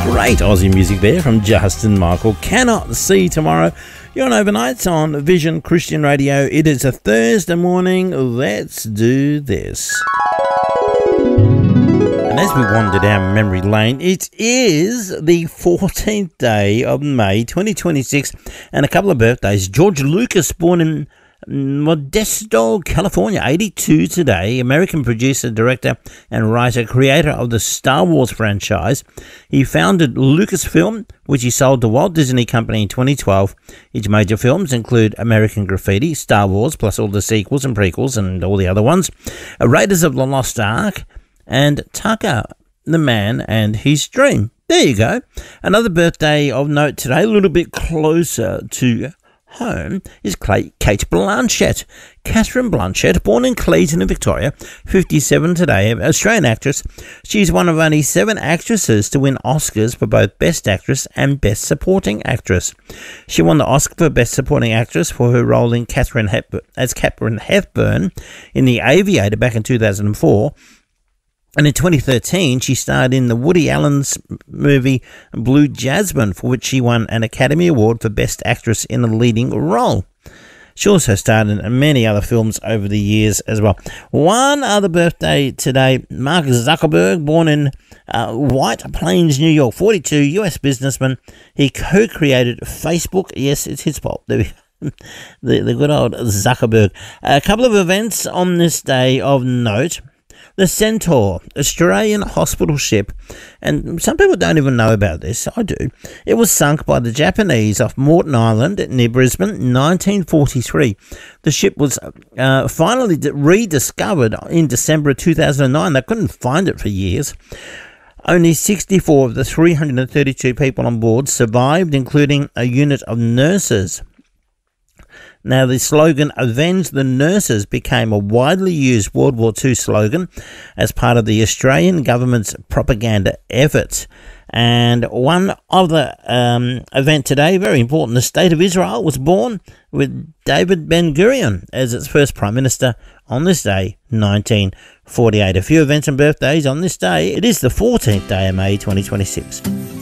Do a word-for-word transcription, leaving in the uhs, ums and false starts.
Great Aussie music there from Justin Michael. Cannot See Tomorrow. You're on Overnights on Vision Christian Radio. It is a Thursday morning. Let's do this. And as we wander down memory lane, it is the fourteenth day of May twenty twenty-six, and a couple of birthdays. George Lucas, born in Modesto, California, eighty-two today, American producer, director and writer, creator of the Star Wars franchise. He founded Lucasfilm, which he sold to Walt Disney Company in twenty twelve. His major films include American Graffiti, Star Wars, plus all the sequels and prequels and all the other ones, Raiders of the Lost Ark, and Tucker, the Man and His Dream. There you go. Another birthday of note today, a little bit closer to home, is Kate Blanchett. Catherine Blanchett, born in Clayton in Victoria, fifty-seven today, Australian actress. She's one of only seven actresses to win Oscars for both Best Actress and Best Supporting Actress. She won the Oscar for Best Supporting Actress for her role in Catherine Hepburn, as Catherine Hepburn in The Aviator back in two thousand four. And in twenty thirteen, she starred in the Woody Allen's movie Blue Jasmine, for which she won an Academy Award for Best Actress in a Leading Role. She also starred in many other films over the years as well. One other birthday today, Mark Zuckerberg, born in uh, White Plains, New York, forty-two, U S businessman. He co-created Facebook. Yes, it's his fault. the, the good old Zuckerberg. A couple of events on this day of note. The Centaur, Australian hospital ship, and some people don't even know about this, I do. It was sunk by the Japanese off Moreton Island near Brisbane in nineteen forty-three. The ship was uh, finally rediscovered in December of two thousand nine. They couldn't find it for years. Only sixty-four of the three hundred thirty-two people on board survived, including a unit of nurses. Now, the slogan, "Avenge the Nurses," became a widely used World War Two slogan as part of the Australian government's propaganda efforts. And one other um, event today, very important, the State of Israel was born with David Ben-Gurion as its first Prime Minister on this day, nineteen forty-eight. A few events and birthdays on this day. It is the fourteenth day of May, twenty twenty-six.